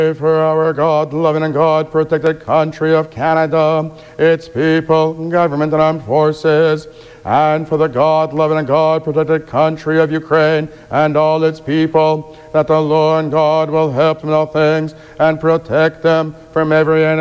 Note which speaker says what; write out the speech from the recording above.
Speaker 1: For our God-loving and God-protected country of Canada, its people, government, and armed forces, and for the God-loving and God-protected country of Ukraine and all its people, that the Lord God will help them in all things and protect them from every enemy.